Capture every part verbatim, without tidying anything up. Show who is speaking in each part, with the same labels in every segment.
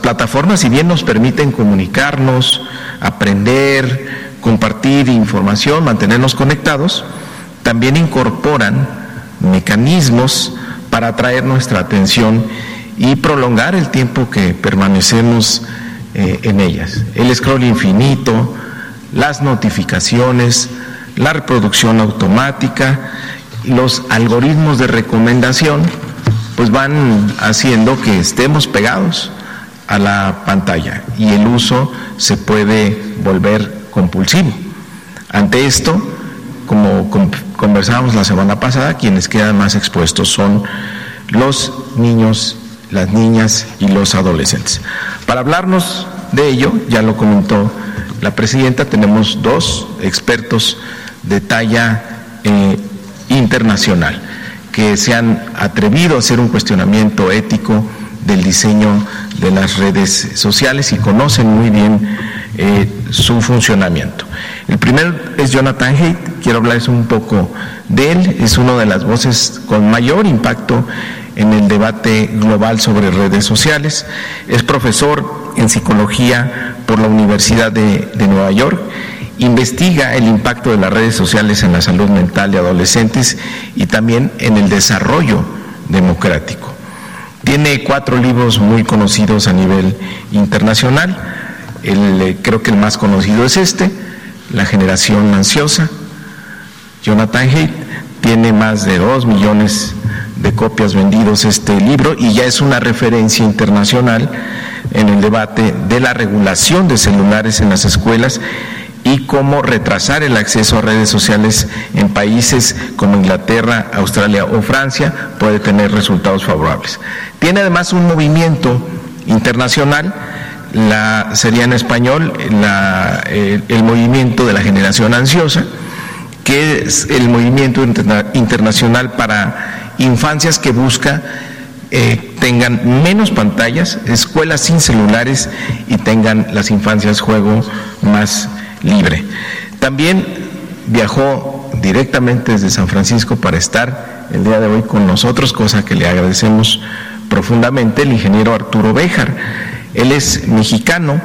Speaker 1: plataformas, si bien nos permiten comunicarnos, aprender, compartir información, mantenernos conectados, también incorporan mecanismos para atraer nuestra atención y prolongar el tiempo que permanecemos eh, en ellas. El scroll infinito, las notificaciones, la reproducción automática, los algoritmos de recomendación, pues van haciendo que estemos pegados a la pantalla y el uso se puede volver compulsivo. Ante esto, como conversábamos la semana pasada, quienes quedan más expuestos son los niños, las niñas y los adolescentes. Para hablarnos de ello, ya lo comentó la presidenta, tenemos dos expertos de talla eh, internacional que se han atrevido a hacer un cuestionamiento ético del diseño de las redes sociales y conocen muy bien eh, su funcionamiento. El primero es Jonathan Haidt, quiero hablarles un poco de él, es una de las voces con mayor impacto en el debate global sobre redes sociales, es profesor en psicología por la Universidad de, de Nueva York, investiga el impacto de las redes sociales en la salud mental de adolescentes y también en el desarrollo democrático. Tiene cuatro libros muy conocidos a nivel internacional, el, creo que el más conocido es este, La generación ansiosa. Jonathan Haidt tiene más de dos millones de copias vendidos este libro y ya es una referencia internacional en el debate de la regulación de celulares en las escuelas y cómo retrasar el acceso a redes sociales en países como Inglaterra, Australia o Francia puede tener resultados favorables. Tiene además un movimiento internacional, la, sería en español la, eh, el movimiento de la generación ansiosa, que es el movimiento interna, internacional para infancias que busca eh, tengan menos pantallas, escuelas sin celulares y tengan las infancias juego más libre. También viajó directamente desde San Francisco para estar el día de hoy con nosotros, cosa que le agradecemos profundamente, el ingeniero Arturo Béjar. Él es mexicano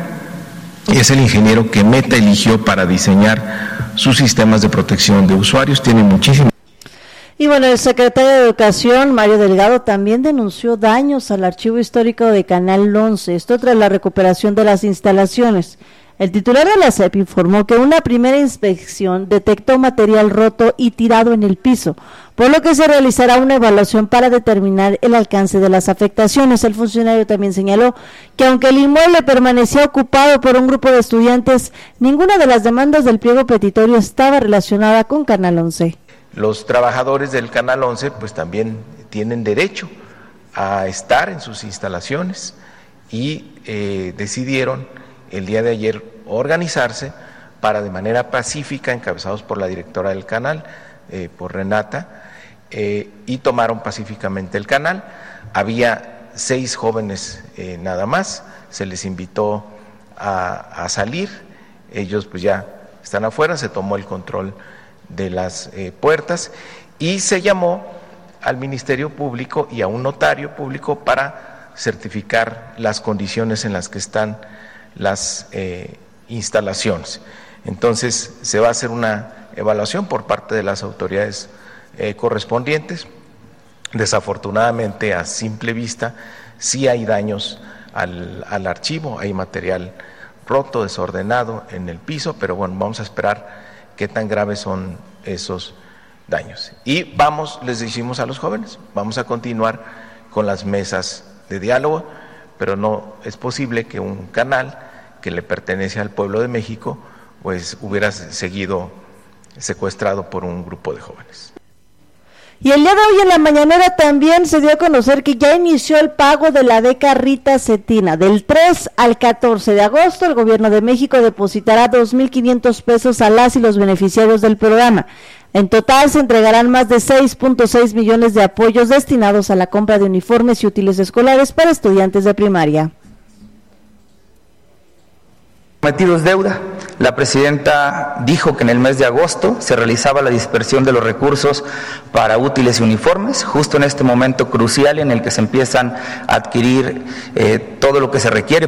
Speaker 1: y es el ingeniero que Meta eligió para diseñar sus sistemas de protección de usuarios. Tiene muchísimo.
Speaker 2: Y bueno, el secretario de Educación, Mario Delgado, también denunció daños al archivo histórico de Canal once, esto tras la recuperación de las instalaciones. El titular de la S E P informó que una primera inspección detectó material roto y tirado en el piso, por lo que se realizará una evaluación para determinar el alcance de las afectaciones. El funcionario también señaló que aunque el inmueble permanecía ocupado por un grupo de estudiantes, ninguna de las demandas del pliego petitorio estaba relacionada con Canal once.
Speaker 1: Los trabajadores del Canal once pues también tienen derecho a estar en sus instalaciones y eh, decidieron el día de ayer organizarse para de manera pacífica, encabezados por la directora del canal, eh, por Renata, eh, y tomaron pacíficamente el canal. Había seis jóvenes eh, nada más, se les invitó a, a salir, ellos pues ya están afuera, se tomó el control de las eh, puertas y se llamó al Ministerio Público y a un notario público para certificar las condiciones en las que están las eh, instalaciones. Entonces se va a hacer una evaluación por parte de las autoridades eh, correspondientes. Desafortunadamente, a simple vista, sí hay daños al, al archivo, hay material roto, desordenado en el piso, pero bueno, vamos a esperar qué tan graves son esos daños. Y vamos, les decimos a los jóvenes, vamos a continuar con las mesas de diálogo, pero no es posible que un canal que le pertenece al pueblo de México pues hubiera seguido secuestrado por un grupo de jóvenes.
Speaker 2: Y el día de hoy en la mañanera también se dio a conocer que ya inició el pago de la beca Rita Cetina. Del tres al catorce de agosto, el gobierno de México depositará dos mil quinientos pesos a las y los beneficiarios del programa. En total se entregarán más de seis punto seis millones de apoyos destinados a la compra de uniformes y útiles escolares para estudiantes de primaria.
Speaker 3: Prometidos deuda. La presidenta dijo que en el mes de agosto se realizaba la dispersión de los recursos para útiles y uniformes, justo en este momento crucial en el que se empiezan a adquirir eh, todo lo que se requiere